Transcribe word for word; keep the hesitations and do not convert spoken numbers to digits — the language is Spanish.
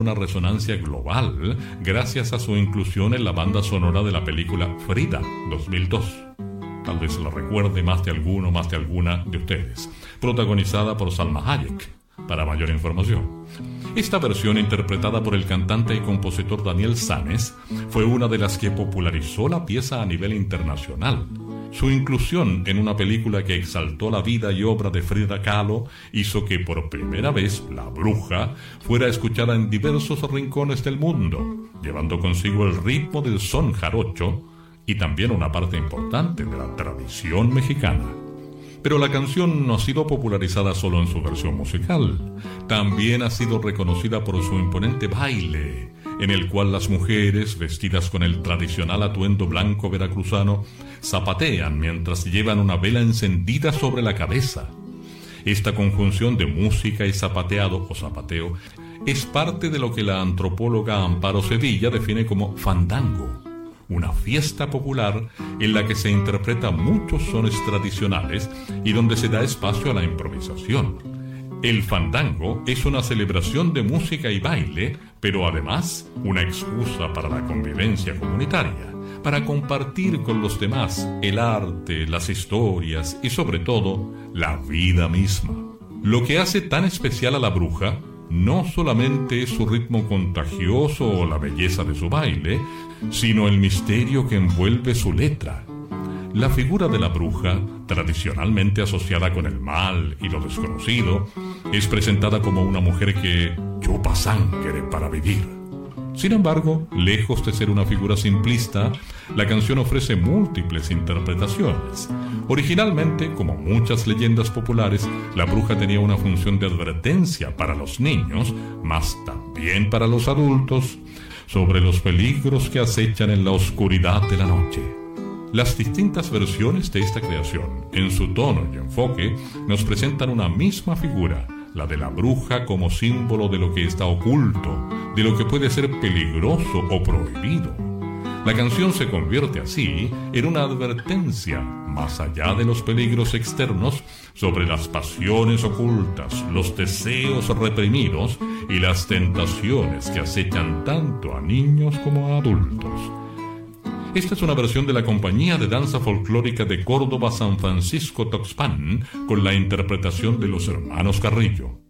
una resonancia global gracias a su inclusión en la banda sonora de la película Frida dos mil dos. Tal vez la recuerde más de alguno, más de alguna de ustedes. Protagonizada por Salma Hayek. Para mayor información. Esta versión, interpretada por el cantante y compositor Daniel Sanes, fue una de las que popularizó la pieza a nivel internacional. Su inclusión en una película que exaltó la vida y obra de Frida Kahlo hizo que por primera vez La Bruja fuera escuchada en diversos rincones del mundo, llevando consigo el ritmo del son jarocho y también una parte importante de la tradición mexicana. Pero la canción no ha sido popularizada solo en su versión musical, también ha sido reconocida por su imponente baile, en el cual las mujeres, vestidas con el tradicional atuendo blanco veracruzano, zapatean mientras llevan una vela encendida sobre la cabeza. Esta conjunción de música y zapateado o zapateo es parte de lo que la antropóloga Amparo Sevilla define como fandango, una fiesta popular en la que se interpretan muchos sones tradicionales y donde se da espacio a la improvisación. El fandango es una celebración de música y baile, pero además una excusa para la convivencia comunitaria, para compartir con los demás el arte, las historias y sobre todo la vida misma. Lo que hace tan especial a La Bruja no solamente es su ritmo contagioso o la belleza de su baile, sino el misterio que envuelve su letra. La figura de la bruja, tradicionalmente asociada con el mal y lo desconocido, es presentada como una mujer que chupa sangre para vivir. Sin embargo, lejos de ser una figura simplista, la canción ofrece múltiples interpretaciones. Originalmente, como muchas leyendas populares, la bruja tenía una función de advertencia para los niños, mas también para los adultos, sobre los peligros que acechan en la oscuridad de la noche. Las distintas versiones de esta creación, en su tono y enfoque, nos presentan una misma figura, la de la bruja como símbolo de lo que está oculto, de lo que puede ser peligroso o prohibido. La canción se convierte así en una advertencia, más allá de los peligros externos, sobre las pasiones ocultas, los deseos reprimidos y las tentaciones que acechan tanto a niños como a adultos. Esta es una versión de la Compañía de Danza Folclórica de Córdoba San Francisco Tuxpan, con la interpretación de los hermanos Carrillo.